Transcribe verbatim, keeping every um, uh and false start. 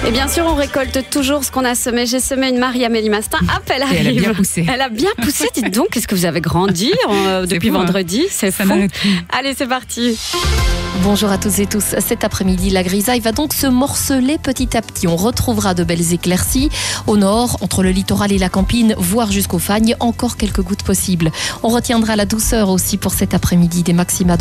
Et bien sûr, on récolte toujours ce qu'on a semé. J'ai semé une Marie-Amélie Mastin. Hop, elle arrive. Et elle a bien poussé. Elle a bien poussé. Dites donc, qu'est-ce que vous avez grandi euh, depuis fou, vendredi. Hein. C'est Ça fou. n'arrête plus. Allez, c'est parti. Bonjour à toutes et tous. Cet après-midi, la grisaille va donc se morceler petit à petit. On retrouvera de belles éclaircies. Au nord, entre le littoral et la Campine, voire jusqu'aux Fagnes, encore quelques gouttes possibles. On retiendra la douceur aussi pour cet après-midi, des maxima de